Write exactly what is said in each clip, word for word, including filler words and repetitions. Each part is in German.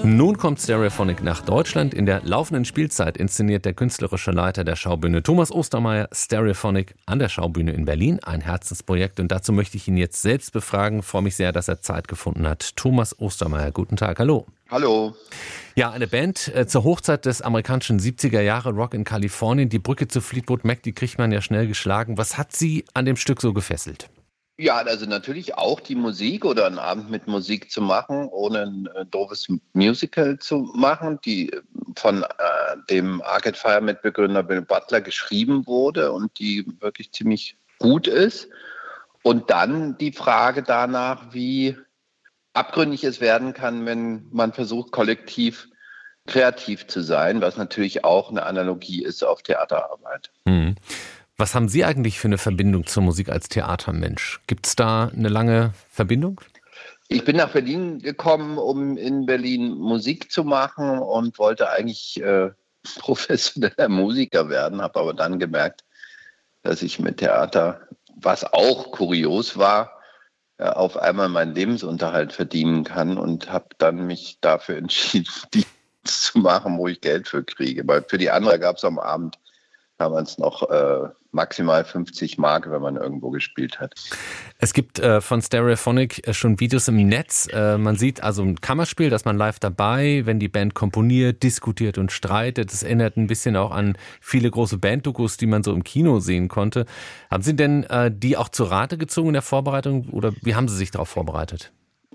Nun kommt Stereophonic nach Deutschland. In der laufenden Spielzeit inszeniert der künstlerische Leiter der Schaubühne Thomas Ostermeier Stereophonic an der Schaubühne in Berlin. Ein Herzensprojekt, und dazu möchte ich ihn jetzt selbst befragen. Ich freue mich sehr, dass er Zeit gefunden hat. Thomas Ostermeier, guten Tag, hallo. Hallo. Ja, eine Band äh, zur Hochzeit des amerikanischen siebziger Jahre Rock in Kalifornien. Die Brücke zu Fleetwood Mac, die kriegt man ja schnell geschlagen. Was hat Sie an dem Stück so gefesselt? Ja, also natürlich auch die Musik oder einen Abend mit Musik zu machen, ohne ein äh, doofes Musical zu machen, die von äh, dem Arcade Fire Mitbegründer Bill Butler geschrieben wurde und die wirklich ziemlich gut ist. Und dann die Frage danach, wie abgründig es werden kann, wenn man versucht, kollektiv kreativ zu sein, was natürlich auch eine Analogie ist auf Theaterarbeit. Hm. Was haben Sie eigentlich für eine Verbindung zur Musik als Theatermensch? Gibt es da eine lange Verbindung? Ich bin nach Berlin gekommen, um in Berlin Musik zu machen und wollte eigentlich äh, professioneller Musiker werden, habe aber dann gemerkt, dass ich mit Theater, was auch kurios war, äh, auf einmal meinen Lebensunterhalt verdienen kann und habe dann mich dafür entschieden, Dienst zu machen, wo ich Geld für kriege. Weil für die andere gab es am Abend damals noch äh, maximal fünfzig Mark, wenn man irgendwo gespielt hat. Es gibt äh, von Stereophonic äh, schon Videos im Netz. Äh, man sieht also ein Kammerspiel, das man live dabei, wenn die Band komponiert, diskutiert und streitet. Das erinnert ein bisschen auch an viele große Banddokus, die man so im Kino sehen konnte. Haben Sie denn äh, die auch zu Rate gezogen in der Vorbereitung oder wie haben Sie sich darauf vorbereitet?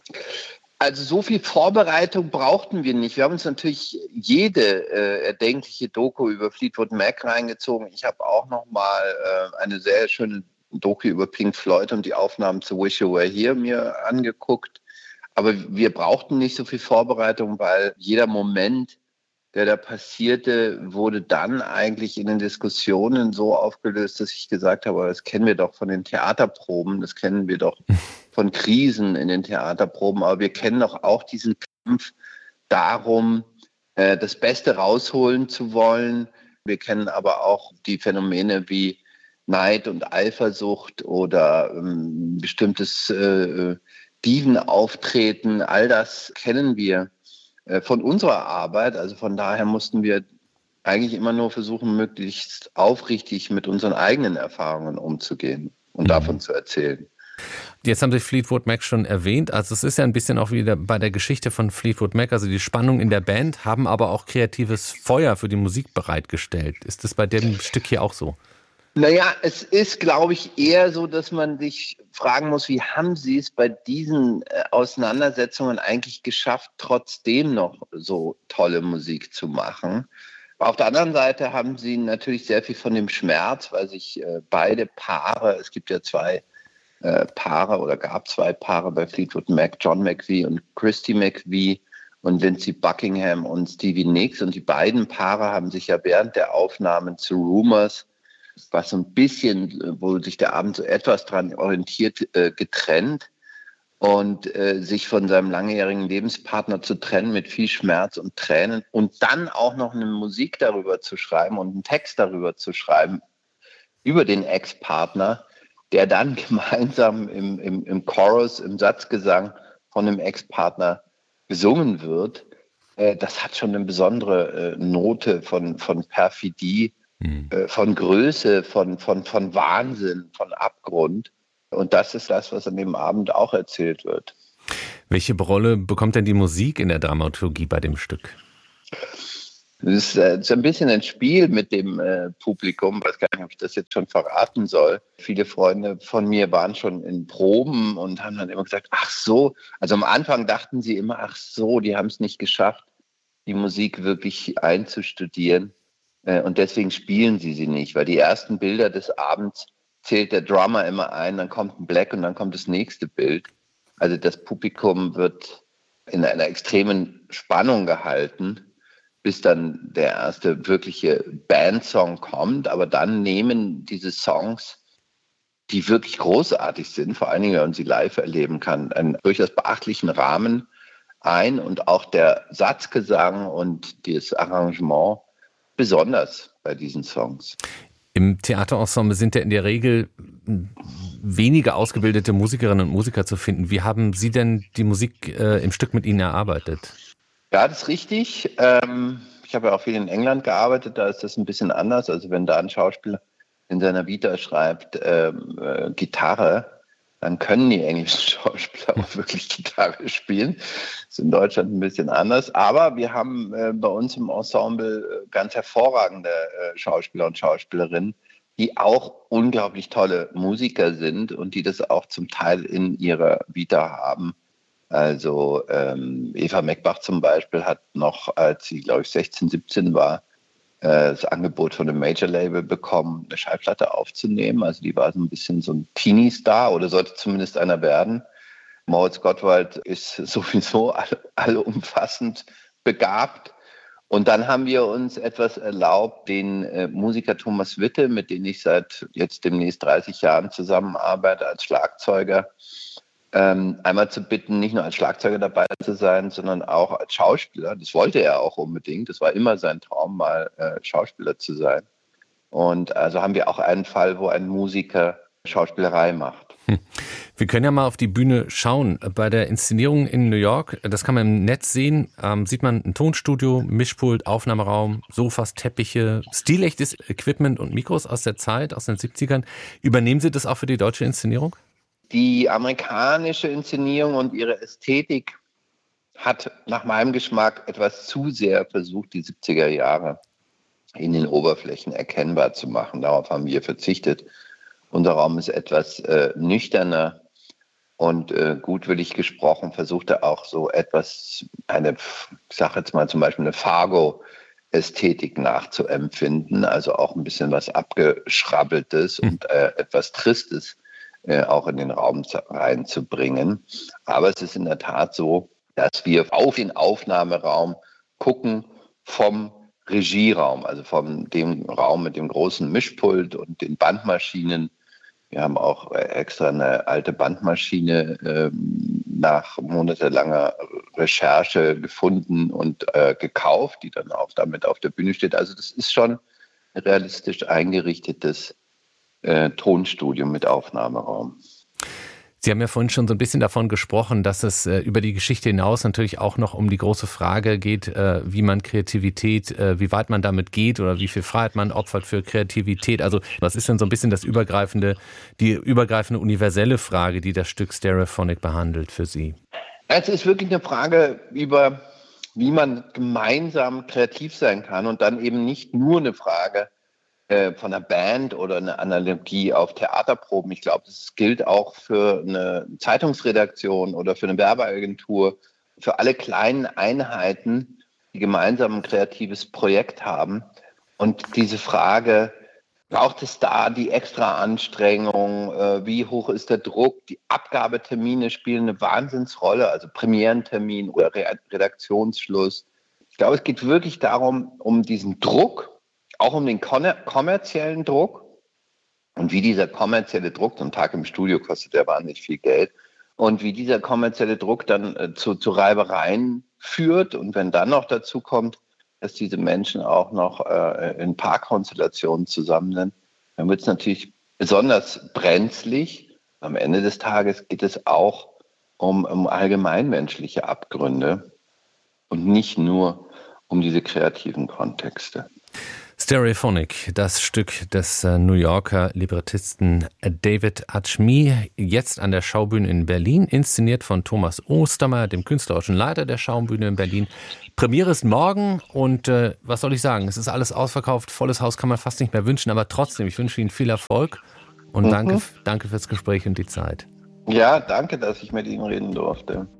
Also so viel Vorbereitung brauchten wir nicht. Wir haben uns natürlich jede äh, erdenkliche Doku über Fleetwood Mac reingezogen. Ich habe auch noch mal äh, eine sehr schöne Doku über Pink Floyd und die Aufnahmen zu Wish You Were Here mir angeguckt. Aber wir brauchten nicht so viel Vorbereitung, weil jeder Moment, der da passierte, wurde dann eigentlich in den Diskussionen so aufgelöst, dass ich gesagt habe, das kennen wir doch von den Theaterproben, das kennen wir doch von Krisen in den Theaterproben, aber wir kennen doch auch diesen Kampf darum, das Beste rausholen zu wollen. Wir kennen aber auch die Phänomene wie Neid und Eifersucht oder ähm, bestimmtes äh, Divenauftreten. All das kennen wir äh, von unserer Arbeit. Also von daher mussten wir eigentlich immer nur versuchen, möglichst aufrichtig mit unseren eigenen Erfahrungen umzugehen und mhm. davon zu erzählen. Jetzt haben Sie Fleetwood Mac schon erwähnt. Also es ist ja ein bisschen auch wieder bei der Geschichte von Fleetwood Mac, also die Spannung in der Band, haben aber auch kreatives Feuer für die Musik bereitgestellt. Ist das bei dem Stück hier auch so? Naja, es ist, glaube ich, eher so, dass man sich fragen muss, wie haben Sie es bei diesen Auseinandersetzungen eigentlich geschafft, trotzdem noch so tolle Musik zu machen? Auf der anderen Seite haben Sie natürlich sehr viel von dem Schmerz, weil sich beide Paare, es gibt ja zwei Äh, Paare oder gab zwei Paare bei Fleetwood Mac, John McVie und Christy McVie und Lindsey Buckingham und Stevie Nicks. Und die beiden Paare haben sich ja während der Aufnahmen zu Rumours, was so ein bisschen, wo sich der Abend so etwas dran orientiert, äh, getrennt. Und äh, sich von seinem langjährigen Lebenspartner zu trennen mit viel Schmerz und Tränen und dann auch noch eine Musik darüber zu schreiben und einen Text darüber zu schreiben, über den Ex-Partner, der dann gemeinsam im, im, im Chorus, im Satzgesang von einem Ex-Partner gesungen wird, äh, das hat schon eine besondere äh, Note von, von Perfidie, mhm. äh, von Größe, von, von, von Wahnsinn, von Abgrund. Und das ist das, was an dem Abend auch erzählt wird. Welche Rolle bekommt denn die Musik in der Dramaturgie bei dem Stück? Das ist, äh, so ein bisschen ein Spiel mit dem äh, Publikum. Ich weiß gar nicht, ob ich das jetzt schon verraten soll. Viele Freunde von mir waren schon in Proben und haben dann immer gesagt, ach so. Also am Anfang dachten sie immer, ach so, die haben es nicht geschafft, die Musik wirklich einzustudieren. Äh, und deswegen spielen sie sie nicht, weil die ersten Bilder des Abends zählt der Drummer immer ein, dann kommt ein Black und dann kommt das nächste Bild. Also das Publikum wird in einer extremen Spannung gehalten, bis dann der erste wirkliche Bandsong kommt. Aber dann nehmen diese Songs, die wirklich großartig sind, vor allen Dingen, wenn man sie live erleben kann, einen durchaus beachtlichen Rahmen ein und auch der Satzgesang und das Arrangement besonders bei diesen Songs. Im Theaterensemble sind ja in der Regel wenige ausgebildete Musikerinnen und Musiker zu finden. Wie haben Sie denn die Musik äh, im Stück mit Ihnen erarbeitet? Ja, das ist richtig. Ähm, ich habe ja auch viel in England gearbeitet, da ist das ein bisschen anders. Also wenn da ein Schauspieler in seiner Vita schreibt, ähm, äh, Gitarre, dann können die englischen Schauspieler auch wirklich Gitarre spielen. Das ist in Deutschland ein bisschen anders. Aber wir haben äh, bei uns im Ensemble ganz hervorragende äh, Schauspieler und Schauspielerinnen, die auch unglaublich tolle Musiker sind und die das auch zum Teil in ihrer Vita haben. Also ähm, Eva Meckbach zum Beispiel hat noch, als sie, glaube ich, sechzehn, siebzehn war, äh, das Angebot von einem Major-Label bekommen, eine Schallplatte aufzunehmen. Also die war so ein bisschen so ein Teenie-Star oder sollte zumindest einer werden. Moritz Gottwald ist sowieso all, allumfassend begabt. Und dann haben wir uns etwas erlaubt, den äh, Musiker Thomas Witte, mit dem ich seit jetzt demnächst dreißig Jahren zusammenarbeite als Schlagzeuger, ähm, einmal zu bitten, nicht nur als Schlagzeuger dabei zu sein, sondern auch als Schauspieler. Das wollte er auch unbedingt. Das war immer sein Traum, mal äh, Schauspieler zu sein. Und also haben wir auch einen Fall, wo ein Musiker Schauspielerei macht. Hm. Wir können ja mal auf die Bühne schauen. Bei der Inszenierung in New York, das kann man im Netz sehen, ähm, sieht man ein Tonstudio, Mischpult, Aufnahmeraum, Sofas, Teppiche, stilechtes Equipment und Mikros aus der Zeit, aus den siebzigern. Übernehmen Sie das auch für die deutsche Inszenierung? Die amerikanische Inszenierung und ihre Ästhetik hat nach meinem Geschmack etwas zu sehr versucht, die siebziger Jahre in den Oberflächen erkennbar zu machen. Darauf haben wir verzichtet. Unser Raum ist etwas äh, nüchterner und äh, gutwillig gesprochen, versuchte auch so etwas, eine, ich sage jetzt mal zum Beispiel eine Fargo-Ästhetik nachzuempfinden, also auch ein bisschen was Abgeschrabbeltes mhm. und äh, etwas Tristes äh, auch in den Raum reinzubringen. Aber es ist in der Tat so, dass wir auf den Aufnahmeraum gucken vom Regieraum, also von dem Raum mit dem großen Mischpult und den Bandmaschinen. Wir haben auch extra eine alte Bandmaschine äh, nach monatelanger Recherche gefunden und äh, gekauft, die dann auch damit auf der Bühne steht. Also das ist schon ein realistisch eingerichtetes äh, Tonstudio mit Aufnahmeraum. Sie haben ja vorhin schon so ein bisschen davon gesprochen, dass es äh, über die Geschichte hinaus natürlich auch noch um die große Frage geht, äh, wie man Kreativität, äh, wie weit man damit geht oder wie viel Freiheit man opfert für Kreativität. Also was ist denn so ein bisschen das übergreifende, die übergreifende universelle Frage, die das Stück Stereophonic behandelt für Sie? Es ist wirklich eine Frage über, wie man gemeinsam kreativ sein kann und dann eben nicht nur eine Frage von einer Band oder eine Analogie auf Theaterproben. Ich glaube, das gilt auch für eine Zeitungsredaktion oder für eine Werbeagentur, für alle kleinen Einheiten, die gemeinsam ein kreatives Projekt haben. Und diese Frage, braucht es da die extra Anstrengung? Wie hoch ist der Druck? Die Abgabetermine spielen eine Wahnsinnsrolle, also Premierentermin oder Redaktionsschluss. Ich glaube, es geht wirklich darum, um diesen Druck, auch um den kommerziellen Druck und wie dieser kommerzielle Druck, so ein Tag im Studio kostet ja wahnsinnig viel Geld, und wie dieser kommerzielle Druck dann äh, zu, zu Reibereien führt. Und wenn dann noch dazu kommt, dass diese Menschen auch noch äh, in Paarkonstellationen zusammen sind, dann wird es natürlich besonders brenzlig. Am Ende des Tages geht es auch um, um allgemeinmenschliche Abgründe und nicht nur um diese kreativen Kontexte. Stereophonic, das Stück des New Yorker Librettisten David Adjmi, jetzt an der Schaubühne in Berlin, inszeniert von Thomas Ostermeier, dem künstlerischen Leiter der Schaubühne in Berlin. Premiere ist morgen und äh, was soll ich sagen, es ist alles ausverkauft, volles Haus kann man fast nicht mehr wünschen, aber trotzdem, ich wünsche Ihnen viel Erfolg und mhm. danke, danke fürs Gespräch und die Zeit. Ja, danke, dass ich mit Ihnen reden durfte.